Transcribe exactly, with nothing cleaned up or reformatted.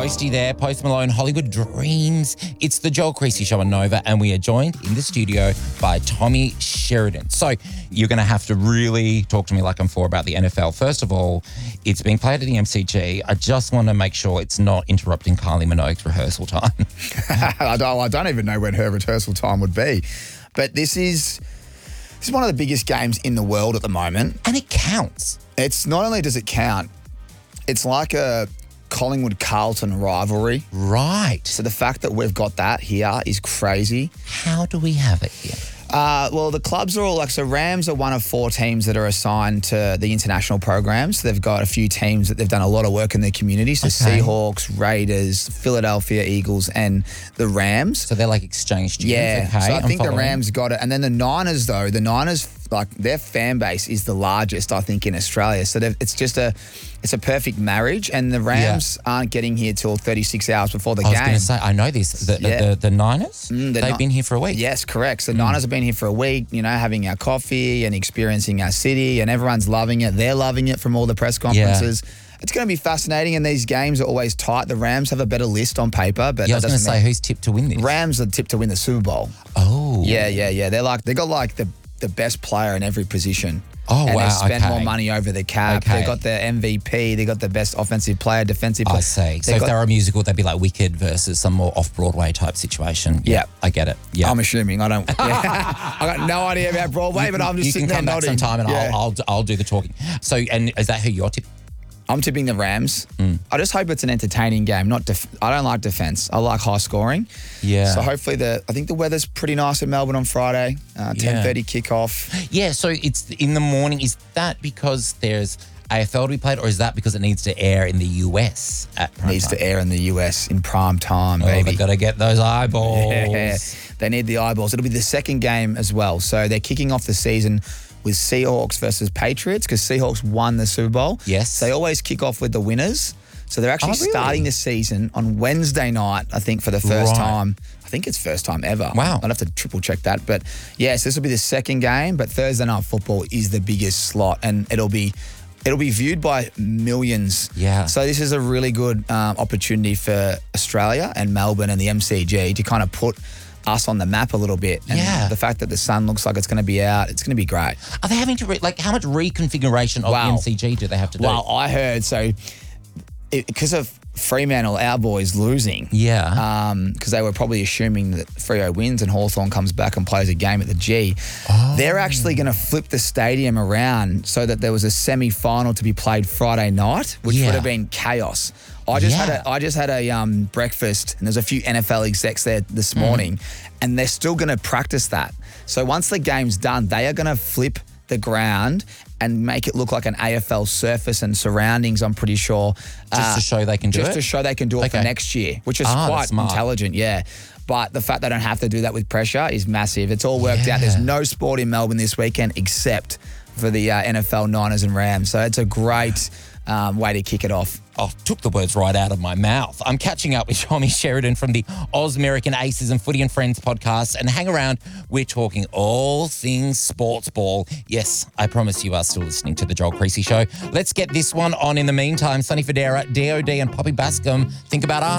Ghosty there, Post Malone, Hollywood Dreams. It's the Joel Creasy Show on Nova, and we are joined in the studio by Tommy Sheridan. So you're going to have to really talk to me like I'm for about the N F L. First of all, it's being played at the M C G. I just want to make sure it's not interrupting Kylie Minogue's rehearsal time. I, don't, I don't even know when her rehearsal time would be. But this is this is one of the biggest games in the world at the moment. And it counts. It's not only does it count, it's like a Collingwood-Carlton rivalry. Right. So the fact that we've got that here is crazy. How do we have it here? Uh, well, the clubs are all like, so Rams are one of four teams that are assigned to the international programs. They've got a few teams that they've done a lot of work in their community. So Okay. Seahawks, Raiders, Philadelphia Eagles, and the Rams. So they're like exchange students. Yeah, Okay, so I I'm think the following. Rams got it. And then the Niners, though, the Niners, like their fan base is the largest, I think, in Australia. So they've- it's just a, it's a perfect marriage. And the Rams aren't getting here till thirty-six hours before the I was game. going to say, I know this. The, Yeah. the, the Niners, Mm, the they've Ni- been here for a week. Yes, correct. So Niners have been here for a week, you know, having our coffee and experiencing our city, and everyone's loving it. They're loving it from all the press conferences. It's going to be fascinating, and these games are always tight. The Rams have a better list on paper, but Yeah, I was that going to doesn't say, mean who's tipped to win this? Rams are tipped to win the Super Bowl. Oh. Yeah, yeah, yeah. They're like they got like the the best player in every position. Oh, and wow, they've spent okay. more money over the cap. Okay. They've got the M V P. They got the best offensive player, defensive player. I see. So They've if got- they're a musical, they'd be like Wicked versus some more off-Broadway type situation. Yeah. I get it. Yeah. I'm assuming. I don't. Yeah. I got no idea about Broadway, but I'm just you sitting can come there back nodding. sometime and Yeah. I'll, I'll I'll do the talking. So, and is that who you're tipping? I'm tipping the Rams. Mm. I just hope it's an entertaining game. Not def- I don't like defense. I like high scoring. Yeah. So hopefully the I think the weather's pretty nice in Melbourne on Friday. Uh, ten thirty kickoff. Yeah, so it's in the morning. Is that because there's A F L to be played, or is that because it needs to air in the U S at prime Needs time? to air in the U S in prime time, Oh, baby. they've got to get those eyeballs. Yeah, they need the eyeballs. It'll be the second game as well. So they're kicking off the season with Seahawks versus Patriots because Seahawks won the Super Bowl. Yes. They always kick off with the winners. So they're actually Oh, really? starting the season on Wednesday night, I think, for the first Right. time. I think it's first time ever. Wow. I'd have to triple check that. But yes, this will be the second game, but Thursday Night Football is the biggest slot, and it'll be it'll be viewed by millions. Yeah. So this is a really good um, opportunity for Australia and Melbourne and the M C G to kind of put us on the map a little bit. And Yeah. the fact that the sun looks like it's going to be out, it's going to be great. Are they having to, re- like, how much reconfiguration of Wow. the M C G do they have to do? Well, I heard, so because of Fremantle, our boys losing, Yeah. because they were probably assuming that Freo wins and Hawthorn comes back and plays a game at the G. Oh. They're actually going to flip the stadium around so that there was a semi-final to be played Friday night, which Yeah. would have been chaos. I just had Yeah. a I just had a um, breakfast, and there's a few N F L execs there this Mm. morning, and they're still going to practice that. So once the game's done, they are going to flip the ground and make it look like an A F L surface and surroundings, I'm pretty sure. Just to show they can do just it? to show they can do it for Okay. next year, which is Ah, that's quite smart. intelligent, yeah. But the fact they don't have to do that with pressure is massive. It's all worked out. There's Yeah. no sport in Melbourne this weekend except for the uh, N F L Niners and Rams. So it's a great um, way to kick it off. Oh, took the words right out of my mouth. I'm catching up with Tommy Sheridan from the Oz American Aces and Footy and Friends podcast. And hang around, we're talking all things sports ball. Yes, I promise you are still listening to the Joel Creasy Show. Let's get this one on in the meantime. Sonny Fodera, D O D and Poppy Bascom. Think about us.